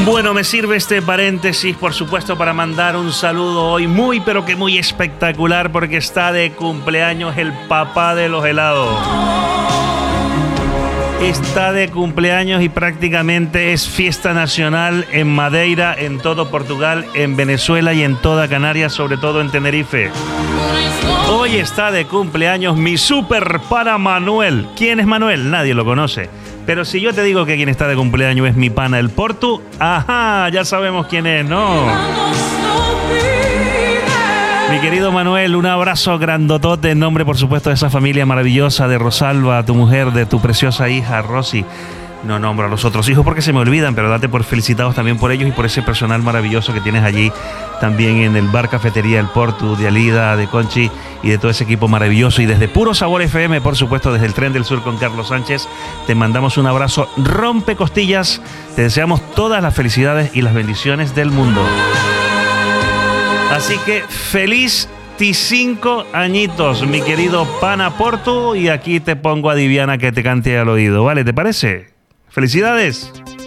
Bueno, me sirve este paréntesis, por supuesto, para mandar un saludo hoy muy, pero que muy espectacular, porque está de cumpleaños el papá de los helados. Está de cumpleaños y prácticamente es fiesta nacional en Madeira, en todo Portugal, en Venezuela y en toda Canarias, sobre todo en Tenerife. Hoy está de cumpleaños mi super pana Manuel. ¿Quién es Manuel? Nadie lo conoce. Pero si yo te digo que quien está de cumpleaños es mi pana el Portu, ajá, ya sabemos quién es, ¿no? Mi querido Manuel, un abrazo grandotote en nombre, por supuesto, de esa familia maravillosa de Rosalba, tu mujer, de tu preciosa hija Rosy. No nombro a los otros hijos porque se me olvidan, pero date por felicitados también por ellos y por ese personal maravilloso que tienes allí también en el bar Cafetería El Portu, de Alida, de Conchi y de todo ese equipo maravilloso. Y desde Puro Sabor FM, por supuesto, desde el Tren del Sur con Carlos Sánchez, te mandamos un abrazo rompe costillas. Te deseamos todas las felicidades y las bendiciones del mundo. Así que feliz 5 añitos, mi querido pana Portu, y aquí te pongo a Diviana que te cante al oído, ¿vale? ¿Te parece? ¡Felicidades!